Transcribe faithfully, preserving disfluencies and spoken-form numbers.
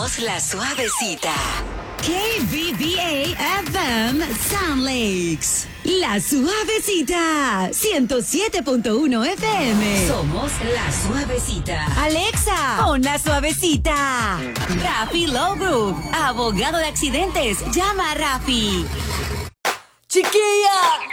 Somos la suavecita. K B B A F M Sound Lakes. La suavecita. ciento siete punto uno F M. Somos la suavecita. Alexa, pon la suavecita. Rafi Law Group, abogado de accidentes. Llama a Rafi. ¡Chiquilla!